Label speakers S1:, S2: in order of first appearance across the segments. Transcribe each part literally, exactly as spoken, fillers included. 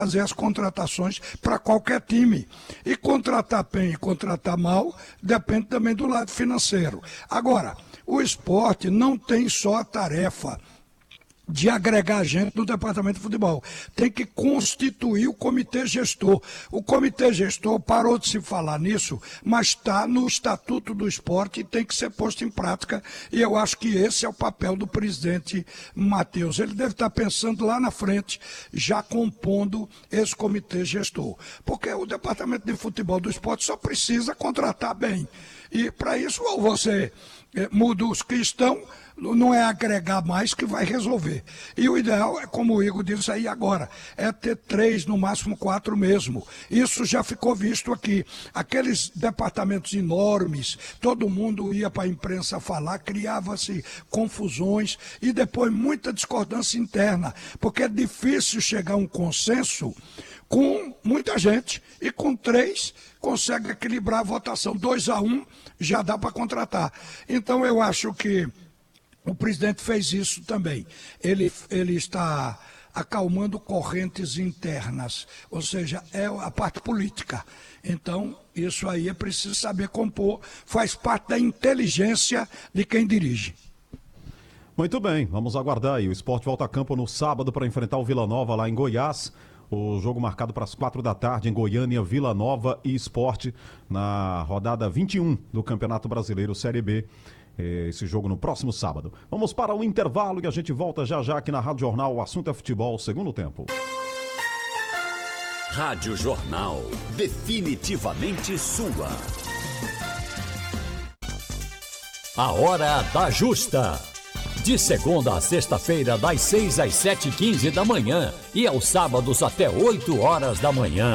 S1: fazer as contratações para qualquer time. E contratar bem e contratar mal depende também do lado financeiro. Agora, o esporte não tem só a tarefa de agregar gente no departamento de futebol. Tem que constituir o comitê gestor. O comitê gestor parou de se falar nisso, mas está no Estatuto do Esporte e tem que ser posto em prática. E eu acho que esse é o papel do presidente Matheus. Ele deve estar pensando lá na frente, já compondo esse comitê gestor. Porque o departamento de futebol do esporte só precisa contratar bem. E para isso, ou você eh, muda os que estão, não é agregar mais que vai resolver. E o ideal é, como o Igor disse aí agora, é ter três, no máximo quatro mesmo. Isso já ficou visto aqui. Aqueles departamentos enormes, todo mundo ia para a imprensa falar, criava-se confusões e depois muita discordância interna, porque é difícil chegar a um consenso com muita gente e com três consegue equilibrar a votação. Dois a um já dá para contratar. Então eu acho que o presidente fez isso também. Ele, ele está acalmando correntes internas, ou seja, é a parte política. Então, isso aí é preciso saber compor, faz parte da inteligência de quem dirige.
S2: Muito bem, vamos aguardar aí. O Sport volta a campo no sábado para enfrentar o Vila Nova lá em Goiás. O jogo marcado para as quatro da tarde em Goiânia, Vila Nova e Sport, na rodada vinte e um do Campeonato Brasileiro Série B. Esse jogo no próximo sábado. Vamos para o intervalo e a gente volta já já aqui na Rádio Jornal. O assunto é futebol, segundo tempo.
S3: Rádio Jornal, definitivamente sua. A Hora da Justa. De segunda a sexta-feira, das seis às sete e quinze da manhã e aos sábados até oito horas da manhã.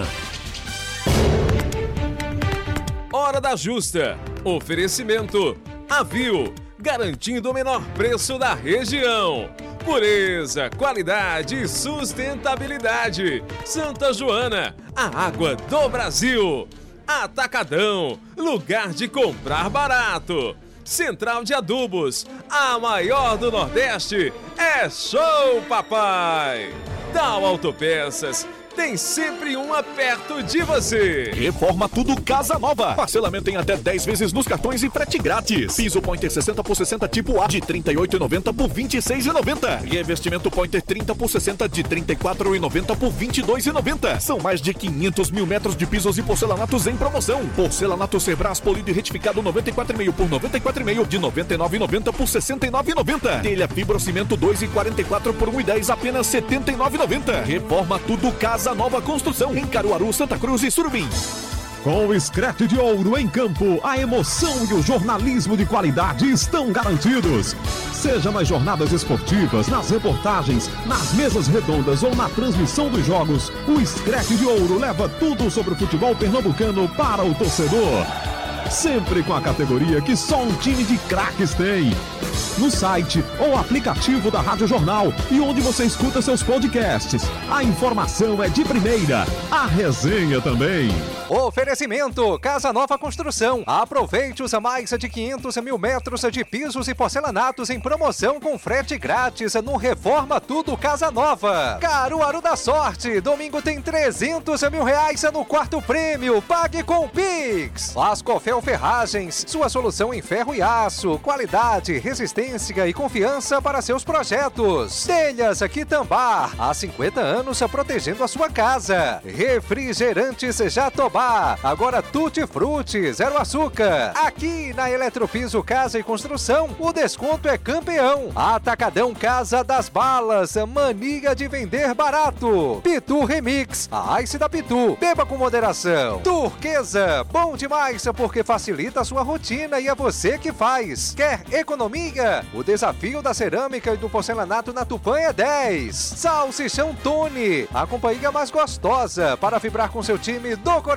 S4: Hora da Justa. Oferecimento Avil, garantindo o menor preço da região. Pureza, qualidade e sustentabilidade. Santa Joana, a água do Brasil. Atacadão, lugar de comprar barato. Central de Adubos, a maior do Nordeste. É show, papai! Tal Autopeças, tem sempre uma perto de você.
S5: Reforma Tudo Casa Nova. Parcelamento em até dez vezes nos cartões e frete grátis. Piso Pointer sessenta por sessenta tipo A de trinta e oito reais e noventa centavos por vinte e seis reais e noventa centavos. Revestimento Pointer trinta por sessenta de trinta e quatro reais e noventa centavos por vinte e dois reais e noventa centavos. São mais de quinhentos mil metros de pisos e porcelanatos em promoção. Porcelanato Cerbras polido e retificado noventa e quatro reais e meio por noventa e quatro reais e meio de noventa e nove reais e noventa centavos por sessenta e nove reais e noventa centavos. Telha fibrocimento dois e quarenta e quatro por um real e dez centavos apenas setenta e nove reais e noventa centavos. Reforma Tudo Casa Nova Construção em Caruaru, Santa Cruz e Surubim.
S6: Com o Screte de Ouro em campo, a emoção e o jornalismo de qualidade estão garantidos. Seja nas jornadas esportivas, nas reportagens, nas mesas redondas ou na transmissão dos jogos, o Screte de Ouro leva tudo sobre o futebol pernambucano para o torcedor. Sempre com a categoria que só um time de craques tem. No site ou aplicativo da Rádio Jornal e onde você escuta seus podcasts. A informação é de primeira, a resenha também.
S7: Oferecimento Casa Nova Construção. Aproveite os mais de quinhentos mil metros de pisos e porcelanatos em promoção com frete grátis no Reforma Tudo Casa Nova. Caruaru da Sorte. Domingo tem trezentos mil reais no quarto prêmio. Pague com o Pix. Lascofel Ferragens. Sua solução em ferro e aço. Qualidade, resistência e confiança para seus projetos. Telhas Quitambar. Há cinquenta anos protegendo a sua casa. Refrigerantes Jatobá. Agora Tutti Frutti, zero açúcar. Aqui na Eletropiso Casa e Construção, o desconto é campeão. Atacadão Casa das Balas. Mania de vender barato. Pitu Remix. A Ice da Pitu. Beba com moderação. Turquesa. Bom demais porque facilita a sua rotina e é você que faz. Quer economia? O desafio da cerâmica e do porcelanato na Tupã é dez. Salsichão Tony. A companhia mais gostosa para vibrar com seu time do coração.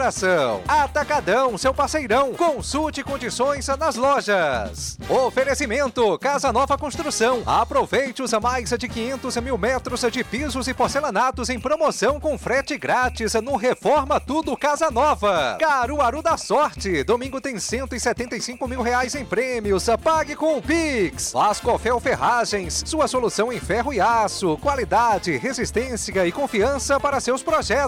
S7: coração. Atacadão, seu parceirão. Consulte condições nas lojas. Oferecimento Casa Nova Construção. Aproveite os mais de quinhentos mil metros de pisos e porcelanatos em promoção com frete grátis no Reforma Tudo Casa Nova. Caruaru da Sorte. Domingo tem cento e setenta e cinco mil reais em prêmios. Pague com o Pix. Lascofel Ferragens. Sua solução em ferro e aço. Qualidade, resistência e confiança para seus projetos.